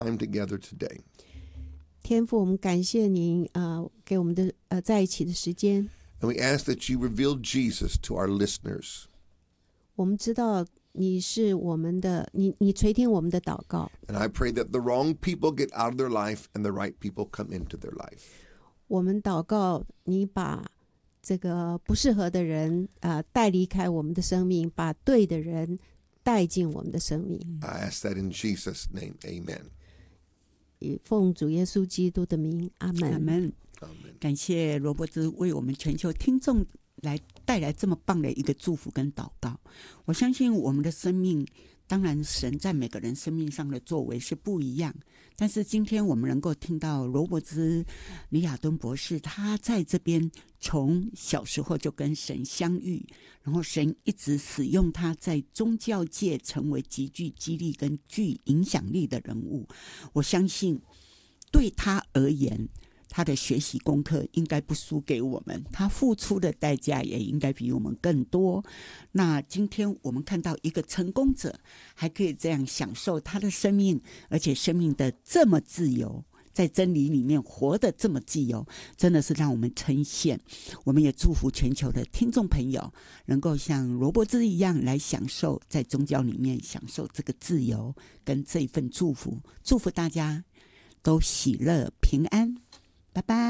time together today. 天父，我们感谢您给我们的在一起的时间。 And we ask that you reveal Jesus to our listeners. 我们知道你是我们的，你垂听我们的祷告。 And I pray that the wrong people get out of their life and the right people come into their life. 我们祷告你把这个不适合的人带离开我们的生命，把对的人带进我们的生命。 I ask that in Jesus' name. Amen. 以奉主耶稣基督的名，阿们。 阿们。感谢罗伯兹为我们全球听众来带来这么棒的一个祝福跟祷告。我相信我们的生命，当然神在每个人生命上的作为是不一样，但是今天我们能够听到罗伯兹李亚敦博士，他在这边从小时候就跟神相遇，然后神一直使用他在宗教界成为极具激励跟具影响力的人物。我相信对他而言，他的学习功课应该不输给我们，他付出的代价也应该比我们更多。那今天我们看到一个成功者还可以这样享受他的生命，而且生命的这么自由，在真理里面活得这么自由，真的是让我们称羡。我们也祝福全球的听众朋友能够像罗伯兹一样来享受，在宗教里面享受这个自由跟这份祝福。祝福大家都喜乐平安，拜拜。